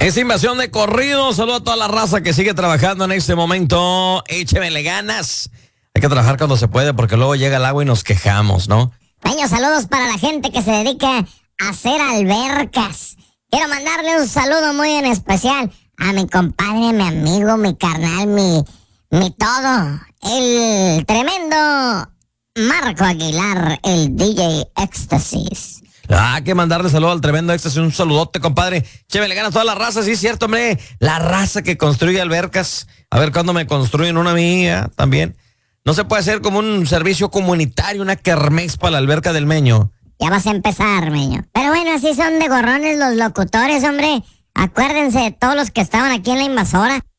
Es invasión de corrido. Saludo a toda la raza que sigue trabajando en este momento. Échemele ganas. Hay que trabajar cuando se puede porque luego llega el agua y nos quejamos, ¿no? Peño, saludos para la gente que se dedica a hacer albercas. Quiero mandarle un saludo muy en especial a mi compadre, mi amigo, mi carnal, mi todo. El tremendo Marco Aguilar, el DJ Éxtasis. Que mandarle saludo al tremendo Éxtasis. Un saludote, compadre. Échemele ganas a toda la raza. Sí, es cierto, hombre. La raza que construye albercas. A ver cuándo me construyen una mía también. ¿No se puede hacer como un servicio comunitario, una kermés para la alberca del Meño? Ya vas a empezar, Meño. Pero bueno, así son de gorrones los locutores, hombre. Acuérdense de todos los que estaban aquí en la invasora.